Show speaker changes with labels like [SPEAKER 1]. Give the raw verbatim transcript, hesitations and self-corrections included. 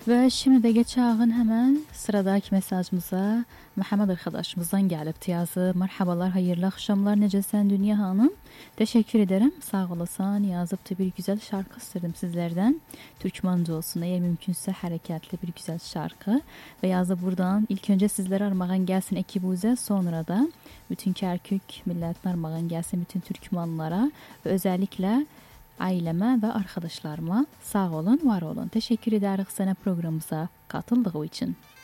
[SPEAKER 1] Ve şimdi de geçelim hemen sıradaki mesajımıza. Muhammed arkadaşımızdan gelip yazı. Merhabalar, hayırlı akşamlar. Necesen Dünya Hanım? Teşekkür ederim. Sağ olasın. Yazıp da bir güzel şarkı istedim sizlerden. Türkmence olsun. Eğer mümkünse hareketli bir güzel şarkı. Ve yazı buradan ilk önce sizlere armağan gelsin ekibuze. Sonra da bütün Kerkük milletine armağan gelsin bütün Türkmenlara. Ve özellikle aileme ve arkadaşlarıma sağ olun, var olun. Teşekkür ederiz sana programımıza katıldığı için.